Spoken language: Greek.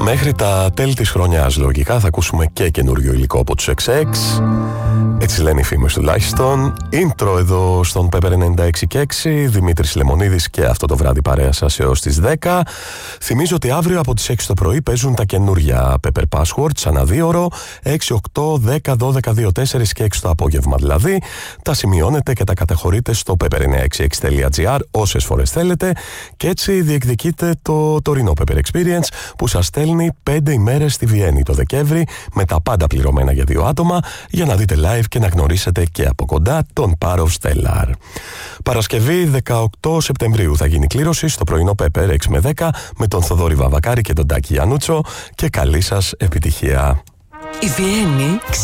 Μέχρι τα τέλη της χρονιάς λογικά θα ακούσουμε και καινούριο υλικό από τους XX. Έτσι λένε οι φήμες τουλάχιστον. Intro εδώ στον Pepper 96,6. Δημήτρης Λεμονίδης και αυτό το βράδυ παρέα σας έως τις 10. Θυμίζω ότι αύριο από τις 6 το πρωί παίζουν τα καινούρια Pepper Passwords ανά 2 ώρο. 6, 8, 10, 12, 2, 4 και 6 το απόγευμα δηλαδή. Τα σημειώνετε και τα καταχωρείτε στο pepper966.gr όσες φορές θέλετε. Και έτσι διεκδικείτε το τωρινό Pepper Experience που σας στέλνει 5 ημέρες στη Βιέννη το Δεκέμβρη με τα πάντα πληρωμένα για 2 άτομα για να δείτε live και να γνωρίσετε και από κοντά τον Πάρο Στέλλαρ. Παρασκευή 18 Σεπτεμβρίου θα γίνει κλήρωση στο πρωινό Pepper 6 με 10 με τον Θοδόρη Βαβακάρη και τον Τάκη Γιαννούτσο και καλή σας επιτυχία. Η Βιέννη